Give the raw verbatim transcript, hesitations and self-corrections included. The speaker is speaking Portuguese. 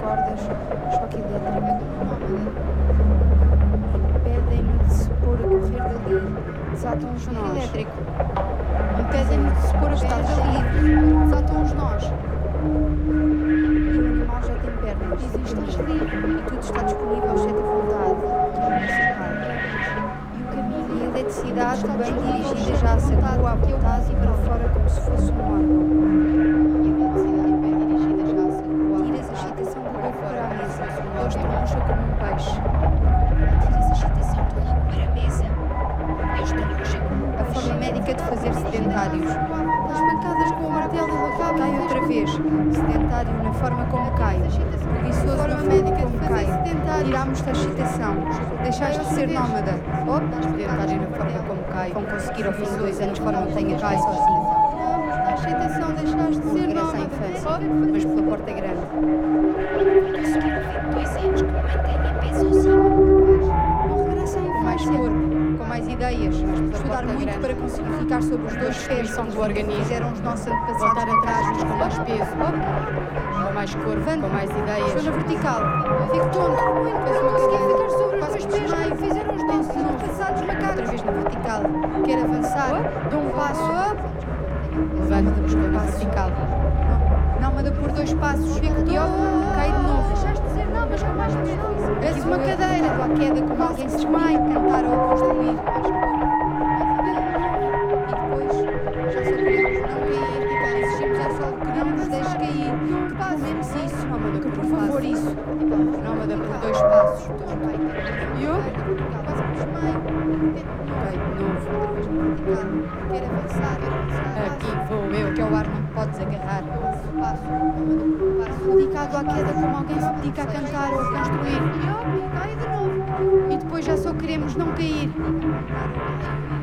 cordas, choque elétrico. Impedem-no de se pôr a correr dali, desatam os nós. Elétrico. Impedem-no de se pôr a correr dali, desatam os nós. E o animal já tem pernas. Estás livre. E tudo está disponível, exceto a vontade, que é municipal. E o caminho E a eletricidade está bem disponível, dirigida exceto já a circula à vontade, que é o vontade e para fora como se fosse um órgão. E a eletricidade bem dirigida já circula à Tiras a vontade, excitação do para corpo fora para a como mesa. se fosse um Ele órgão. estrebucha como um peixe. Tiras a excitação do lobo para a mesa. Eles estrebucham como um A forma médica de fazer sedentários. As pancadas com o martelo ele acaba Cai outra vez. Sedentário na forma como cai. Preguiçoso na forma forma médica de como fazer cai. sedentário. Tiramos-te a excitação. Deixaste de ser nómada. Op, sedentário na forma como cai. Vão conseguir ao fim de dois anos forma que tenhas cai sozinho. A excitação deixaste de Um ser regresso à nómada. infância, mas pela porta grande. Conseguir ao fim de dois anos que me mantenha em pé sozinho. Um regresso à Com mais infância. corpo, com mais ideias. Estudar porta muito grande. para conseguir ficar sobre os dois pés. Distribuição do organismo. Fizeram os nossos antepassados Voltar atrás, atrás, mas com mais peso. Com mais corpo, com mais ideias. Estou na vertical. Fico tonto. Fez uma Consegui cadeira. ficar sobre os Quase dois que pés desmaio. como fizeram os nossos De novo. antepassados macacos. Outra vez na vertical. Quero avançar. Dou um passo. Levanta-me, estou na Passo. vertical. Nómada por dois passos. Fico E ó, cai de novo. Deixaste de ser não, mas com mais peso. És uma cadeira. À queda como alguém se desmaia, cantar ou construir. E depois, já só queremos não cair. Exigimos ao sol que não nos deixe cair. Que pelo menos isso. Nómada, que por favor isso. Nómada por dois passos. E eu? Quase que desmaio. Cai de novo. Quero avançar. Aqui vou eu. Que ao ar não te podes agarrar. Dedicado à queda como alguém se dedica a cantar ou a construir. E depois já só queremos não cair.